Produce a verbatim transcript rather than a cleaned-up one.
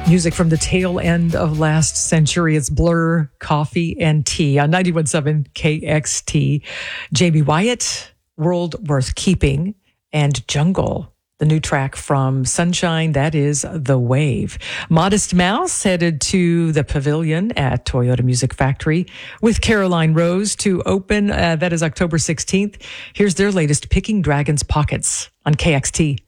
Music from the tail end of last century. It's Blur, Coffee and Tea on ninety-one point seven K X T. Jamie Wyatt, World Worth Keeping, and Jungle, the new track from Sunshine, that is The Wave. Modest Mouse headed to the Pavilion at Toyota Music Factory with Caroline Rose to open. Uh, that is October sixteenth. Here's their latest, Picking Dragons Pockets on K X T.